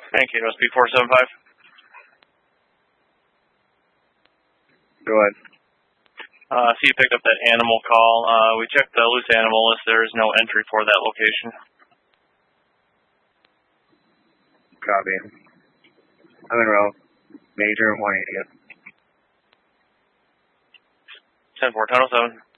Thank you. Speak 475. Go ahead. So you picked up that animal call. We checked the loose animal list. There is no entry for that location. Copy. I'm in row. Major 180. 10-4, Tunnel 7.